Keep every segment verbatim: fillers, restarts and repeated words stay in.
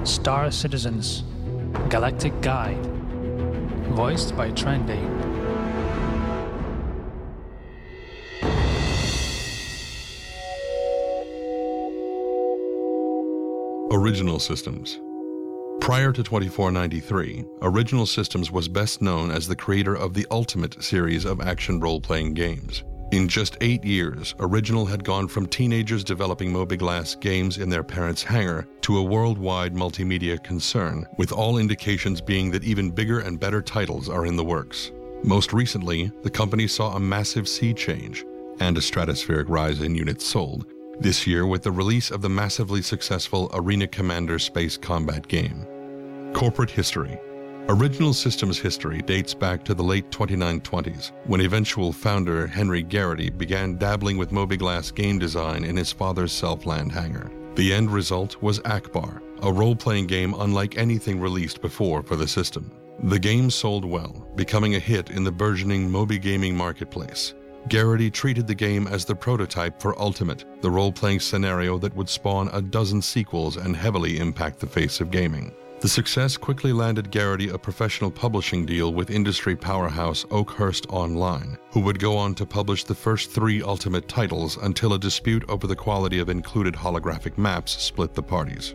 Star Citizens Galactic Guide, voiced by Trendy. Original Systems. Prior to twenty-four ninety-three, Original Systems was best known as the creator of the Ultimate series of action role-playing games. In just eight years, Original had gone from teenagers developing Moby-Glass games in their parents' hangar to a worldwide multimedia concern, with all indications being that even bigger and better titles are in the works. Most recently, the company saw a massive sea change and a stratospheric rise in units sold this year with the release of the massively successful Arena Commander space combat game. Corporate history. Original Systems history dates back to the late twenty-nine twenties, when eventual founder Henry Garrity began dabbling with Moby-Glass game design in his father's Selfland hangar. The end result was Akbar, a role-playing game unlike anything released before for the system. The game sold well, becoming a hit in the burgeoning Moby gaming marketplace. Garrity treated the game as the prototype for Ultimate, the role-playing scenario that would spawn a dozen sequels and heavily impact the face of gaming. The success quickly landed Garrity a professional publishing deal with industry powerhouse Oakhurst Online, who would go on to publish the first three Ultimate titles until a dispute over the quality of included holographic maps split the parties.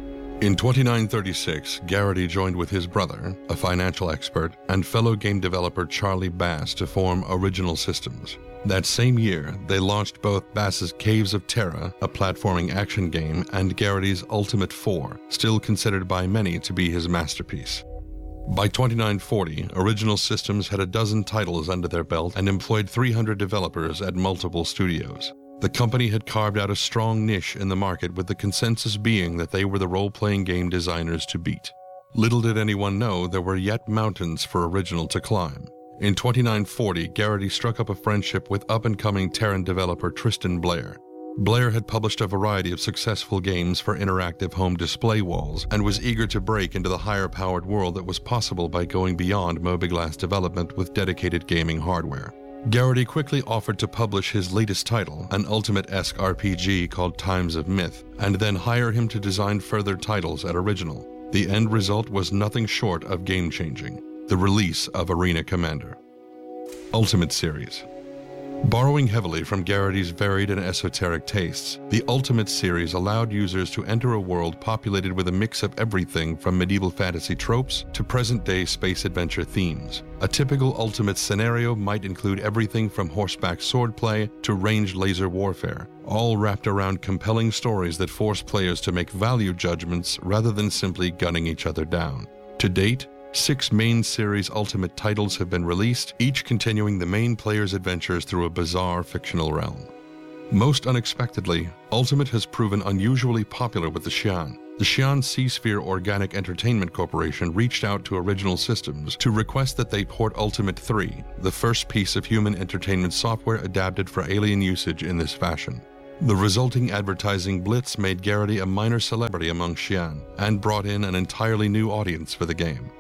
In twenty-nine thirty-six, Garrity joined with his brother, a financial expert, and fellow game developer Charlie Bass to form Original Systems. That same year, they launched both Bass's Caves of Terra, a platforming action game, and Garrity's Ultimate four, still considered by many to be his masterpiece. By twenty-nine forty, Original Systems had a dozen titles under their belt and employed three hundred developers at multiple studios. The company had carved out a strong niche in the market, with the consensus being that they were the role-playing game designers to beat. Little did anyone know there were yet mountains for Original to climb. In twenty-nine forty, Garrity struck up a friendship with up-and-coming Terran developer Tristan Blair. Blair had published a variety of successful games for interactive home display walls and was eager to break into the higher-powered world that was possible by going beyond Moby-Glass development with dedicated gaming hardware. Garrity quickly offered to publish his latest title, an Ultimate-esque R P G called Times of Myth, and then hire him to design further titles at Original. The end result was nothing short of game-changing: the release of Arena Commander. Ultimate Series. Borrowing heavily from Garrity's varied and esoteric tastes, the Ultimate series allowed users to enter a world populated with a mix of everything from medieval fantasy tropes to present-day space adventure themes. A typical Ultimate scenario might include everything from horseback swordplay to ranged laser warfare, all wrapped around compelling stories that force players to make value judgments rather than simply gunning each other down. To date, six main series Ultimate titles have been released, each continuing the main player's adventures through a bizarre fictional realm. Most unexpectedly, Ultimate has proven unusually popular with the Xi'an. The Xi'an Seasphere Organic Entertainment Corporation reached out to Original Systems to request that they port Ultimate three, the first piece of human entertainment software adapted for alien usage in this fashion. The resulting advertising blitz made Garrity a minor celebrity among Xi'an and brought in an entirely new audience for the game.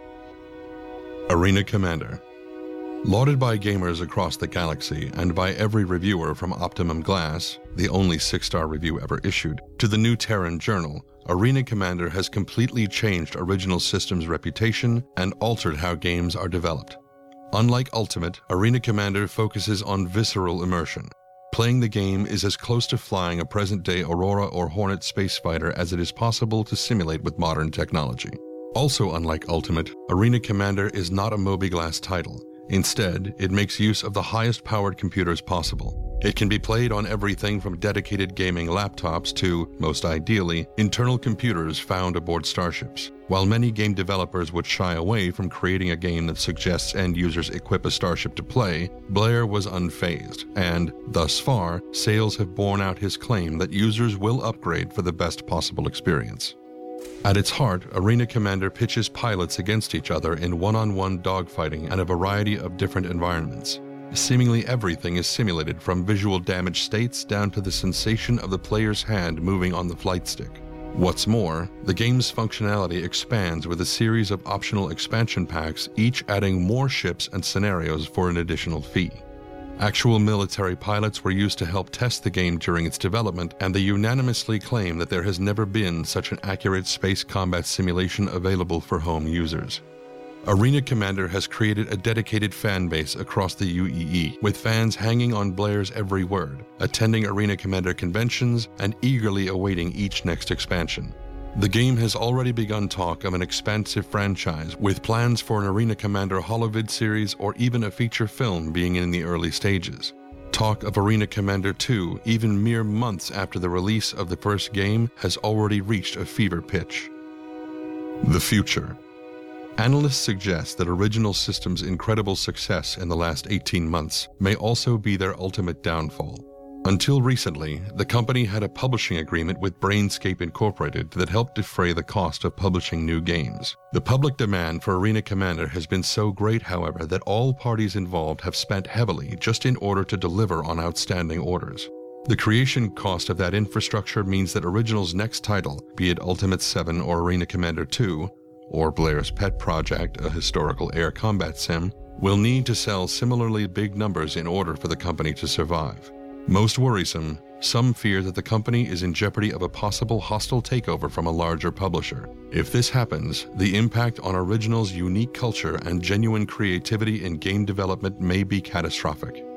Arena Commander. Lauded by gamers across the galaxy and by every reviewer from Optimum Glass, the only six-star review ever issued, to the New Terran Journal, Arena Commander has completely changed Original Systems' reputation and altered how games are developed. Unlike Ultimate, Arena Commander focuses on visceral immersion. Playing the game is as close to flying a present-day Aurora or Hornet space fighter as it is possible to simulate with modern technology. Also unlike Ultimate, Arena Commander is not a Moby-Glass title. Instead, it makes use of the highest-powered computers possible. It can be played on everything from dedicated gaming laptops to, most ideally, internal computers found aboard starships. While many game developers would shy away from creating a game that suggests end users equip a starship to play, Blair was unfazed, and, thus far, sales have borne out his claim that users will upgrade for the best possible experience. At its heart, Arena Commander pitches pilots against each other in one-on-one dogfighting and a variety of different environments. Seemingly everything is simulated, from visual damage states down to the sensation of the player's hand moving on the flight stick. What's more, the game's functionality expands with a series of optional expansion packs, each adding more ships and scenarios for an additional fee. Actual military pilots were used to help test the game during its development, and they unanimously claim that there has never been such an accurate space combat simulation available for home users. Arena Commander has created a dedicated fan base across the U E E, with fans hanging on Blair's every word, attending Arena Commander conventions, and eagerly awaiting each next expansion. The game has already begun talk of an expansive franchise, with plans for an Arena Commander holovid series or even a feature film being in the early stages. Talk of Arena Commander two, even mere months after the release of the first game, has already reached a fever pitch. The future. Analysts suggest that Original Systems' incredible success in the last eighteen months may also be their ultimate downfall. Until recently, the company had a publishing agreement with Brainscape Incorporated that helped defray the cost of publishing new games. The public demand for Arena Commander has been so great, however, that all parties involved have spent heavily just in order to deliver on outstanding orders. The creation cost of that infrastructure means that Original's next title, be it Ultimate seven or Arena Commander two, or Blair's pet project, a historical air combat sim, will need to sell similarly big numbers in order for the company to survive. Most worrisome, some fear that the company is in jeopardy of a possible hostile takeover from a larger publisher. If this happens, the impact on Original's unique culture and genuine creativity in game development may be catastrophic.